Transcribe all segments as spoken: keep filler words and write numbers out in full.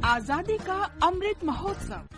आजादी का अमृत महोत्सव।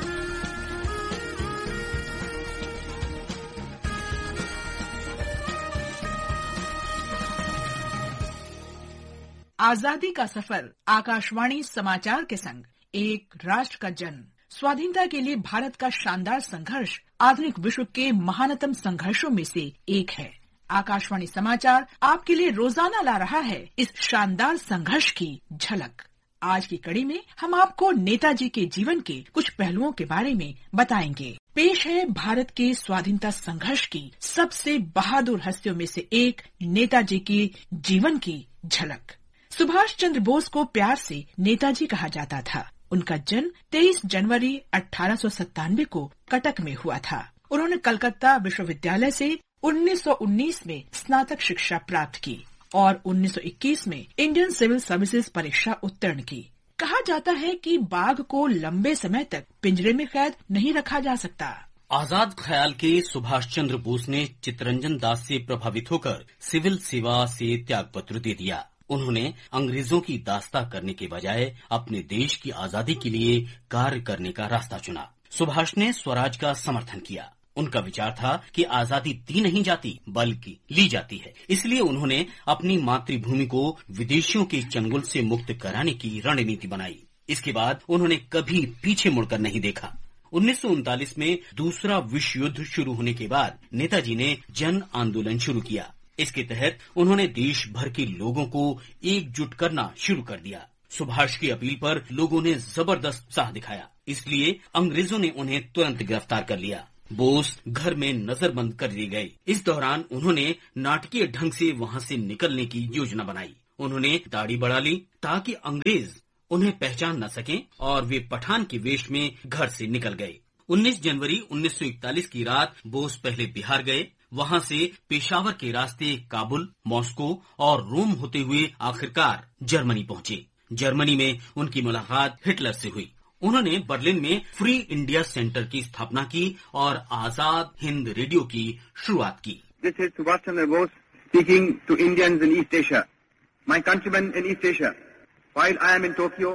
आजादी का सफर आकाशवाणी समाचार के संग एक राष्ट्र का जन्म, स्वाधीनता के लिए भारत का शानदार संघर्ष आधुनिक विश्व के महानतम संघर्षों में से एक है। आकाशवाणी समाचार आपके लिए रोजाना ला रहा है इस शानदार संघर्ष की झलक। आज की कड़ी में हम आपको नेताजी के जीवन के कुछ पहलुओं के बारे में बताएंगे। पेश है भारत के स्वाधीनता संघर्ष की सबसे बहादुर हस्तियों में से एक नेताजी के जीवन की झलक। सुभाष चंद्र बोस को प्यार से नेताजी कहा जाता था। उनका जन्म तेईस जनवरी अठारह सौ सत्तानवे को कटक में हुआ था। उन्होंने कलकत्ता विश्वविद्यालय से उन्नीस सौ उन्नीस में स्नातक शिक्षा प्राप्त की और उन्नीस सौ इक्कीस में इंडियन सिविल सर्विसेज परीक्षा उत्तीर्ण की। कहा जाता है कि बाघ को लंबे समय तक पिंजरे में कैद नहीं रखा जा सकता। आजाद ख्याल के सुभाष चंद्र बोस ने चित्तरंजन दास से प्रभावित होकर सिविल सेवा से त्याग पत्र दे दिया। उन्होंने अंग्रेजों की दास्ता करने के बजाय अपने देश की आजादी के लिए कार्य करने का रास्ता चुना। सुभाष ने स्वराज का समर्थन किया। उनका विचार था कि आजादी दी नहीं जाती बल्कि ली जाती है। इसलिए उन्होंने अपनी मातृभूमि को विदेशियों के चंगुल से मुक्त कराने की रणनीति बनाई। इसके बाद उन्होंने कभी पीछे मुड़कर नहीं देखा। उन्नीस सौ उनतालीस में दूसरा विश्व युद्ध शुरू होने के बाद नेताजी ने जन आंदोलन शुरू किया। इसके तहत उन्होंने देश भर के लोगों को एकजुट करना शुरू कर दिया। सुभाष की अपील पर लोगों ने जबरदस्त उत्साह दिखाया, इसलिए अंग्रेजों ने उन्हें तुरंत गिरफ्तार कर लिया। बोस घर में नजरबंद कर दिए गए। इस दौरान उन्होंने नाटकीय ढंग से वहां से निकलने की योजना बनाई। उन्होंने दाढ़ी बढ़ा ली ताकि अंग्रेज उन्हें पहचान न सकें और वे पठान के वेश में घर से निकल गए। उन्नीस जनवरी उन्नीस सौ इकतालीस की रात बोस पहले बिहार गए, वहां से पेशावर के रास्ते काबुल, मॉस्को और रोम होते हुए आखिरकार जर्मनी पहुंचे। जर्मनी में उनकी मुलाकात हिटलर से हुई। उन्होंने बर्लिन में फ्री इंडिया सेंटर की स्थापना की और आजाद हिंद रेडियो की शुरुआत की। This is Subhash Chandra Bose speaking to Indians in East Asia. My countrymen in East Asia, while I am in Tokyo,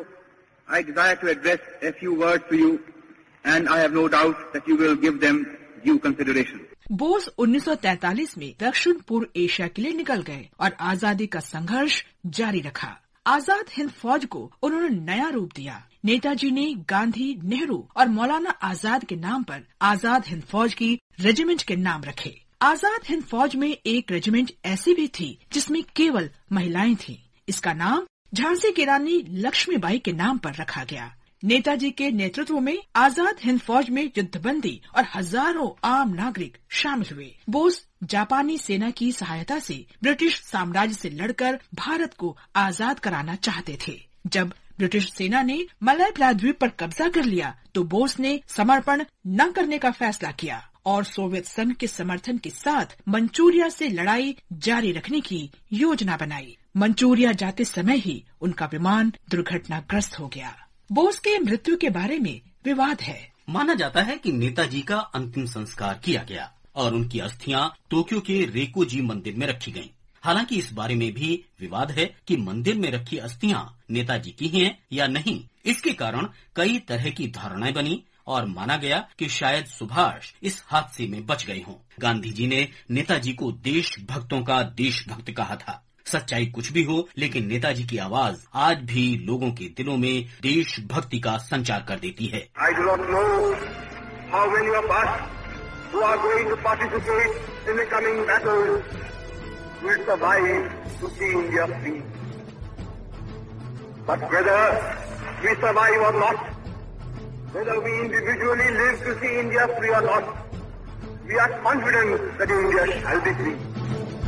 I desire to address a few words to you, and I have no doubt that you will give them due consideration. Bose उन्नीस सौ तैंतालीस में दक्षिण पूर्व Asia के लिए निकल गए और आजादी का संघर्ष जारी रखा। आजाद हिंद फौज को उन्होंने नया रूप दिया। नेताजी ने गांधी, नेहरू और मौलाना आजाद के नाम पर आजाद हिंद फौज की रेजिमेंट के नाम रखे। आजाद हिंद फौज में एक रेजिमेंट ऐसी भी थी जिसमें केवल महिलाएं थीं। इसका नाम झांसी की रानी लक्ष्मीबाई के नाम पर रखा गया। नेताजी के नेतृत्व में आजाद हिंद फौज में युद्धबंदी और हजारों आम नागरिक शामिल हुए। बोस जापानी सेना की सहायता से ब्रिटिश साम्राज्य से लड़कर भारत को आजाद कराना चाहते थे। जब ब्रिटिश सेना ने मलय प्रायद्वीप पर कब्जा कर लिया तो बोस ने समर्पण न करने का फैसला किया और सोवियत संघ के समर्थन के साथ मंचूरिया से लड़ाई जारी रखने की योजना बनाई। मंचूरिया जाते समय ही उनका विमान दुर्घटनाग्रस्त हो गया। बोस के मृत्यु के बारे में विवाद है। माना जाता है कि नेताजी का अंतिम संस्कार किया गया और उनकी अस्थियां टोक्यो के रेकोजी मंदिर में रखी गईं। हालांकि इस बारे में भी विवाद है कि मंदिर में रखी अस्थियां नेताजी की हैं या नहीं। इसके कारण कई तरह की धारणाएं बनी और माना गया कि शायद सुभाष इस हादसे में बच गए हों। गांधी जी ने नेताजी को देशभक्तों का देशभक्त कहा था। सच्चाई कुछ भी हो, लेकिन नेताजी की आवाज आज भी लोगों के दिलों में देशभक्ति का संचार कर देती है। I do not know how many of us who are going to participate in the coming battle will survive to see India free. But whether we survive or not, whether we individually live to see India free or not, we are confident that India shall be free.